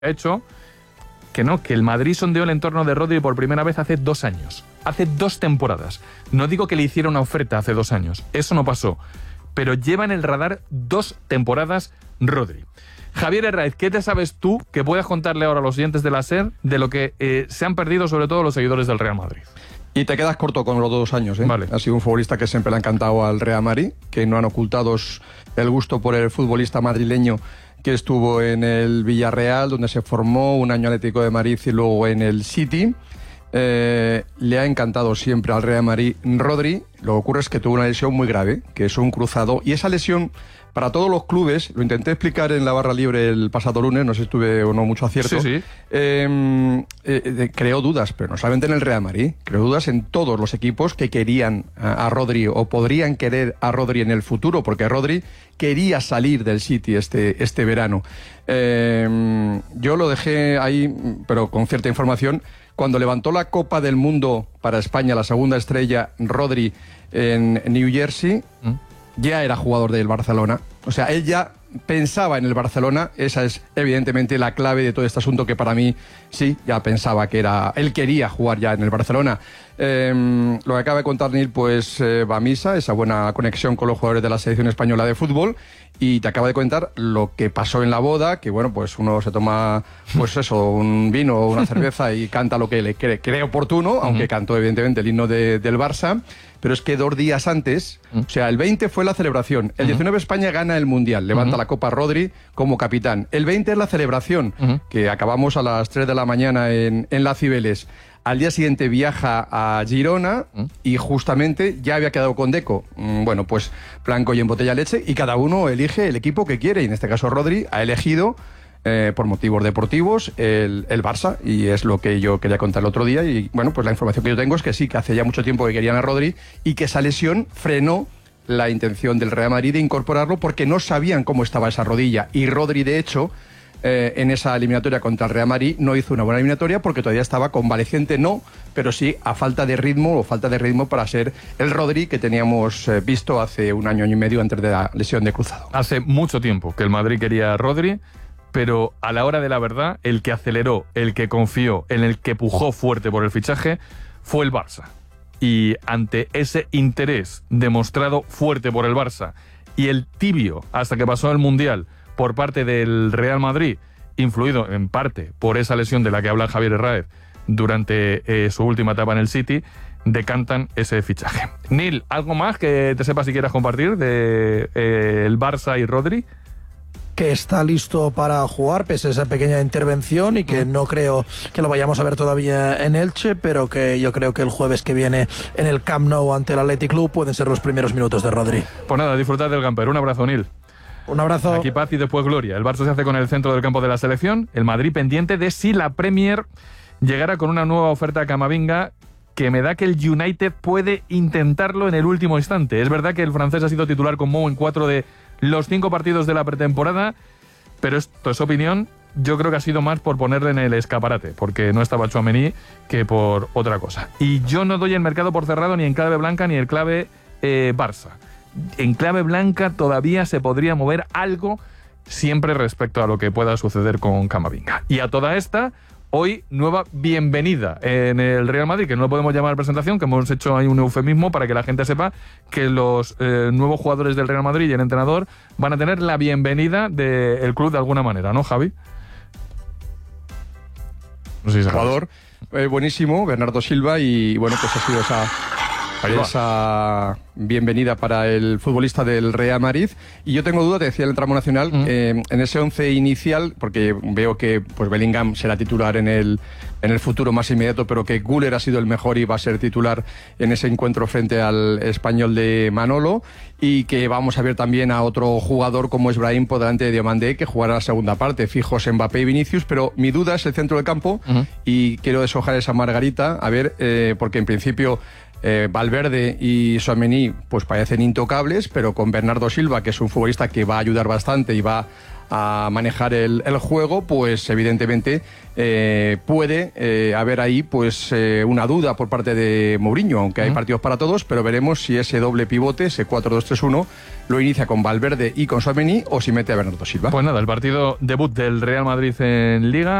ha hecho que no, que el Madrid sondeó el entorno de Rodri por primera vez hace 2 años. Hace 2 temporadas. No digo que le hiciera una oferta hace 2 años. Eso no pasó. Pero lleva en el radar 2 temporadas Rodri. Javier Herráez, ¿qué te sabes tú que puedas contarle ahora a los oyentes de la SER de lo que se han perdido sobre todo los seguidores del Real Madrid? Y te quedas corto con los 2 años, ¿eh? Vale. Ha sido un futbolista que siempre le ha encantado al Real Madrid, que no han ocultado el gusto por el futbolista madrileño que estuvo en el Villarreal, donde se formó, un año Atlético de Madrid y luego en el City. Le ha encantado siempre al Real Madrid Rodri. Lo que ocurre es que tuvo una lesión muy grave, que es un cruzado, y esa lesión para todos los clubes, lo intenté explicar en la barra libre el pasado lunes, no sé si tuve o no mucho acierto, sí. Creó dudas, pero no solamente en el Real Madrid, creó dudas en todos los equipos que querían a Rodri o podrían querer a Rodri en el futuro, porque Rodri quería salir del City este verano. Yo lo dejé ahí, pero con cierta información. Cuando levantó la Copa del Mundo para España, la segunda estrella, Rodri, en New Jersey, ya era jugador del Barcelona. O sea, él ya pensaba en el Barcelona. Esa es evidentemente la clave de todo este asunto, que para mí sí, ya pensaba que era... Él quería jugar ya en el Barcelona. Lo que acaba de contar Neil, pues va a misa, esa buena conexión con los jugadores de la selección española de fútbol. Y te acaba de contar lo que pasó en la boda, que bueno, pues uno se toma, pues eso, un vino o una cerveza y canta lo que le cree oportuno, aunque cantó evidentemente el himno del Barça. Pero es que 2 días antes, o sea, el 20 fue la celebración, el 19 España gana el Mundial, levanta la Copa Rodri como capitán. El 20 es la celebración, que acabamos a las 3 de la mañana en la Cibeles. Al día siguiente viaja a Girona y justamente ya había quedado con Deco. Bueno, pues blanco y en botella leche, y cada uno elige el equipo que quiere, y en este caso Rodri ha elegido por motivos deportivos el Barça, y es lo que yo quería contar el otro día. Y bueno, pues la información que yo tengo es que sí, que hace ya mucho tiempo que querían a Rodri y que esa lesión frenó la intención del Real Madrid de incorporarlo porque no sabían cómo estaba esa rodilla. Y Rodri, de hecho, en esa eliminatoria contra el Real Madrid no hizo una buena eliminatoria porque todavía estaba convaleciente, no, pero sí a falta de ritmo para ser el Rodri que teníamos visto hace 1 año y medio antes de la lesión de cruzado. Hace mucho tiempo que el Madrid quería a Rodri, pero a la hora de la verdad, el que aceleró, el que confió, en el que pujó fuerte por el fichaje, fue el Barça. Y ante ese interés demostrado fuerte por el Barça y el tibio hasta que pasó el Mundial por parte del Real Madrid, influido en parte por esa lesión de la que habla Javier Herráez durante su última etapa en el City, decantan ese fichaje. Neil, ¿algo más que te sepas si quieras compartir de el Barça y Rodri? Que está listo para jugar pese a esa pequeña intervención y que no creo que lo vayamos a ver todavía en Elche, pero que yo creo que el jueves que viene en el Camp Nou ante el Athletic Club pueden ser los primeros minutos de Rodri. Pues nada, disfrutad del camper. Un abrazo, Neil. Un abrazo. Aquí paz y después gloria. El Barça se hace con el centro del campo de la selección. El Madrid pendiente de si la Premier llegara con una nueva oferta a Camavinga, que me da que el United puede intentarlo en el último instante. Es verdad que el francés ha sido titular con Mou en 4 de los 5 partidos de la pretemporada, pero esto es opinión. Yo creo que ha sido más por ponerle en el escaparate, porque no estaba Tchouaméni, que por otra cosa. Y yo no doy el mercado por cerrado ni en clave blanca ni en clave Barça. En clave blanca todavía se podría mover algo, siempre respecto a lo que pueda suceder con Camavinga. Y a toda esta, hoy nueva bienvenida en el Real Madrid, que no lo podemos llamar presentación, que hemos hecho ahí un eufemismo para que la gente sepa que los nuevos jugadores del Real Madrid y el entrenador van a tener la bienvenida del club de alguna manera, ¿no, Javi? No sé si jugador buenísimo, Bernardo Silva, y bueno, pues ha sido esa bienvenida para el futbolista del Real Madrid. Y yo tengo duda, te decía el tramo nacional, en ese 11 inicial, porque veo que pues Bellingham será titular en el futuro más inmediato, pero que Güler ha sido el mejor y va a ser titular en ese encuentro frente al Español de Manolo, y que vamos a ver también a otro jugador como es Brahim por delante de Diomandé, que jugará la segunda parte, fijos Mbappé y Vinicius, pero mi duda es el centro del campo, y quiero deshojar esa margarita, a ver, porque en principio Valverde y Tchouaméni pues parecen intocables, pero con Bernardo Silva, que es un futbolista que va a ayudar bastante y va a manejar el juego, pues evidentemente puede haber ahí pues una duda por parte de Mourinho, aunque hay partidos para todos, pero veremos si ese doble pivote, ese 4-2-3-1, lo inicia con Valverde y con Tchouaméni o si mete a Bernardo Silva. Pues nada, el partido debut del Real Madrid en Liga.